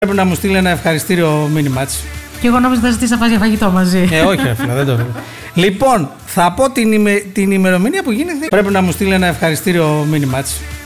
Πρέπει να μου στείλει ένα ευχαριστήριο μήνυμά της. Και εγώ νόμιζα θα ζητήσει να πας για φαγητό μαζί. Όχι, φίλε, δεν το βλέπω. Λοιπόν, θα πω την ημερομηνία που γίνεται. Πρέπει να μου στείλει ένα ευχαριστήριο μήνυμά της.